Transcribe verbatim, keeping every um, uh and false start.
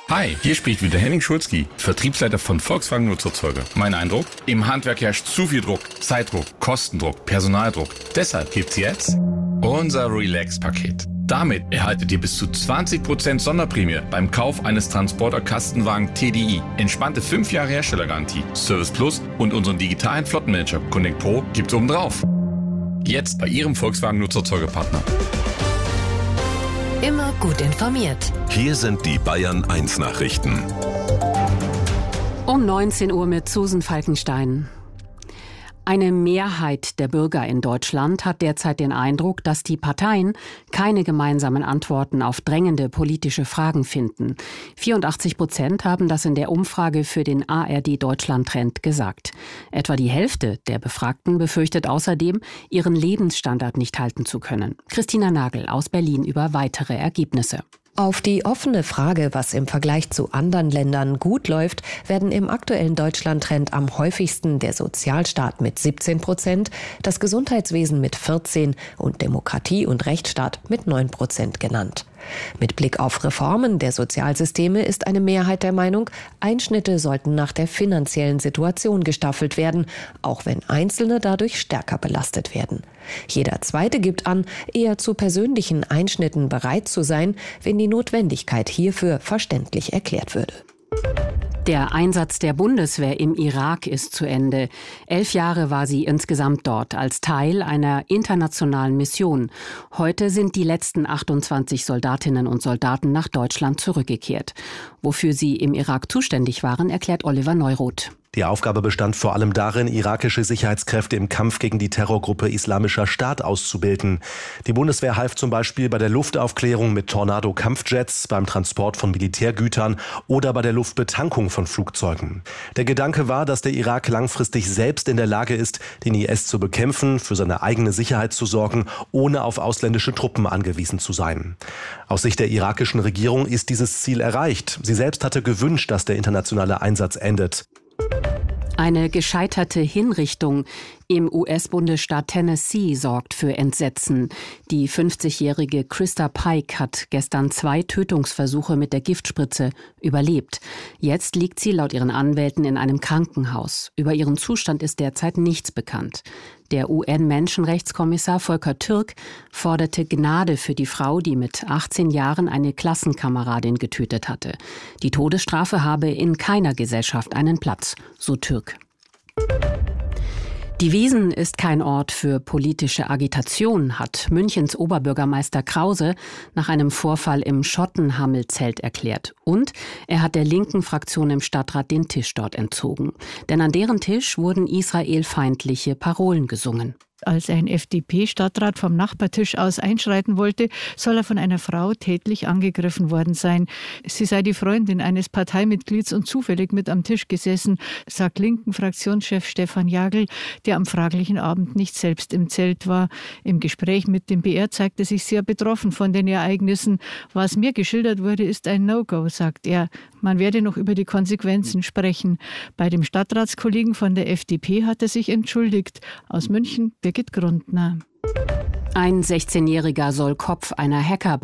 Hi, hier spricht wieder Henning Schulzki, Vertriebsleiter von Volkswagen Nutzerzeuger. Mein Eindruck? Im Handwerk herrscht zu viel Druck, Zeitdruck, Kostendruck, Personaldruck. Deshalb gibt's jetzt unser Relax-Paket. Damit erhaltet ihr bis zu zwanzig Prozent Sonderprämie beim Kauf eines Transporter-Kastenwagen T D I. Entspannte fünf Jahre Herstellergarantie, Service Plus und unseren digitalen Flottenmanager Connect Pro gibt's obendrauf. Jetzt bei Ihrem Volkswagen Nutzerzeugerpartner. Immer gut informiert. Hier sind die Bayern eins Nachrichten. Um neunzehn Uhr mit Susan Falkenstein. Eine Mehrheit der Bürger in Deutschland hat derzeit den Eindruck, dass die Parteien keine gemeinsamen Antworten auf drängende politische Fragen finden. vierundachtzig Prozent haben das in der Umfrage für den A R D Deutschland Trend gesagt. Etwa die Hälfte der Befragten befürchtet außerdem, ihren Lebensstandard nicht halten zu können. Christina Nagel aus Berlin über weitere Ergebnisse. Auf die offene Frage, was im Vergleich zu anderen Ländern gut läuft, werden im aktuellen Deutschland-Trend am häufigsten der Sozialstaat mit siebzehn Prozent, das Gesundheitswesen mit vierzehn und Demokratie und Rechtsstaat mit neun Prozent genannt. Mit Blick auf Reformen der Sozialsysteme ist eine Mehrheit der Meinung, Einschnitte sollten nach der finanziellen Situation gestaffelt werden, auch wenn Einzelne dadurch stärker belastet werden. Jeder Zweite gibt an, eher zu persönlichen Einschnitten bereit zu sein, wenn die Notwendigkeit hierfür verständlich erklärt würde. Der Einsatz der Bundeswehr im Irak ist zu Ende. Elf Jahre war sie insgesamt dort als Teil einer internationalen Mission. Heute sind die letzten achtundzwanzig Soldatinnen und Soldaten nach Deutschland zurückgekehrt. Wofür sie im Irak zuständig waren, erklärt Oliver Neuroth. Die Aufgabe bestand vor allem darin, irakische Sicherheitskräfte im Kampf gegen die Terrorgruppe Islamischer Staat auszubilden. Die Bundeswehr half zum Beispiel bei der Luftaufklärung mit Tornado-Kampfjets, beim Transport von Militärgütern oder bei der Luftbetankung von Flugzeugen. Der Gedanke war, dass der Irak langfristig selbst in der Lage ist, den I S zu bekämpfen, für seine eigene Sicherheit zu sorgen, ohne auf ausländische Truppen angewiesen zu sein. Aus Sicht der irakischen Regierung ist dieses Ziel erreicht. Sie selbst hatte gewünscht, dass der internationale Einsatz endet. Eine gescheiterte Hinrichtung im U S-Bundesstaat Tennessee sorgt für Entsetzen. Die fünfzigjährige Krista Pike hat gestern zwei Tötungsversuche mit der Giftspritze überlebt. Jetzt liegt sie laut ihren Anwälten in einem Krankenhaus. Über ihren Zustand ist derzeit nichts bekannt. Der U N-Menschenrechtskommissar Volker Türk forderte Gnade für die Frau, die mit achtzehn Jahren eine Klassenkameradin getötet hatte. Die Todesstrafe habe in keiner Gesellschaft einen Platz, so Türk. Die Wiesn ist kein Ort für politische Agitation, hat Münchens Oberbürgermeister Krause nach einem Vorfall im Schottenhamel-Zelt erklärt. Und er hat der linken Fraktion im Stadtrat den Tisch dort entzogen. Denn an deren Tisch wurden israelfeindliche Parolen gesungen. Als ein F D P-Stadtrat vom Nachbartisch aus einschreiten wollte, soll er von einer Frau tätlich angegriffen worden sein. Sie sei die Freundin eines Parteimitglieds und zufällig mit am Tisch gesessen, sagt linken Fraktionschef Stefan Jagl, der am fraglichen Abend nicht selbst im Zelt war. Im Gespräch mit dem B R zeigte sich sehr betroffen von den Ereignissen. Was mir geschildert wurde, ist ein No-Go, sagt er. Man werde noch über die Konsequenzen sprechen. Bei dem Stadtratskollegen von der F D P hat er sich entschuldigt. Aus München Birgit Grundner. Ein sechzehnjähriger soll Kopf einer Hacker